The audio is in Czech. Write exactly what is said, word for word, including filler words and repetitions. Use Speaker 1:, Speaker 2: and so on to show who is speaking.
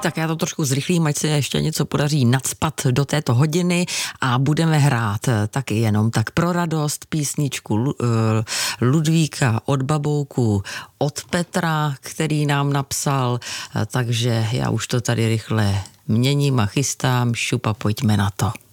Speaker 1: Tak já to trošku zrychlím, ať se ještě něco podaří nacpat do této hodiny a budeme hrát taky jenom tak pro radost písničku Ludvíka od Babouku od Petra, který nám napsal, takže já už to tady rychle měním a chystám, šupa, pojďme na to.